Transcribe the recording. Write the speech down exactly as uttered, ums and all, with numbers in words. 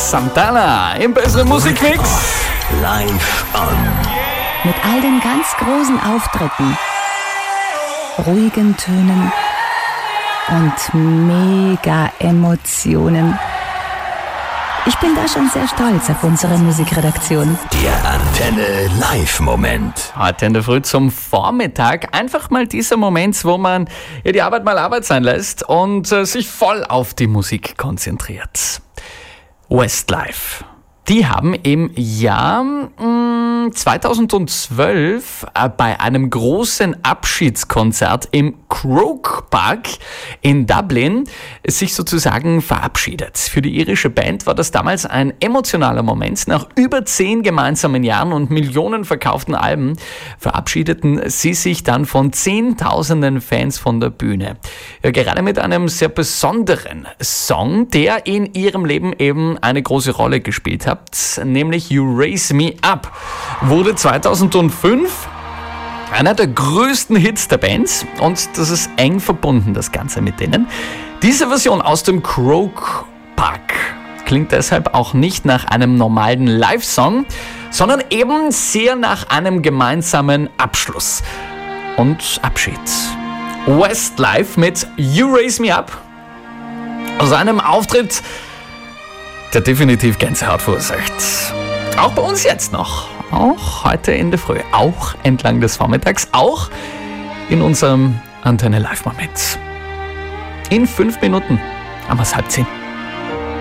Santana im besseren Musikmix. Live on. Mit all den ganz großen Auftritten, ruhigen Tönen und mega Emotionen. Ich bin da schon sehr stolz auf unsere Musikredaktion. Der Antenne Live-Moment. Heute in der Früh zum Vormittag einfach mal dieser Moment, wo man ja die Arbeit mal Arbeit sein lässt und äh, sich voll auf die Musik konzentriert. Westlife. Die haben im Jahr mh, zweitausendzwölf äh, bei einem großen Abschiedskonzert im Croke Park in Dublin sich sozusagen verabschiedet. Für die irische Band war das damals ein emotionaler Moment. Nach über zehn gemeinsamen Jahren und Millionen verkauften Alben verabschiedeten sie sich dann von zehntausenden Fans von der Bühne. Ja, gerade mit einem sehr besonderen Song, der in ihrem Leben eben eine große Rolle gespielt hat, nämlich You Raise Me Up, wurde zweitausendfünf einer der größten Hits der Bands und das ist eng verbunden, das Ganze mit denen. Diese Version aus dem Croke Park klingt deshalb auch nicht nach einem normalen Live-Song, sondern eben sehr nach einem gemeinsamen Abschluss und Abschied. Westlife mit You Raise Me Up aus einem Auftritt, der definitiv Gänsehaut verursacht. Auch bei uns jetzt noch. Auch heute in der Früh. Auch entlang des Vormittags. Auch in unserem Antenne Live Moment. In fünf Minuten haben wir es halb zehn.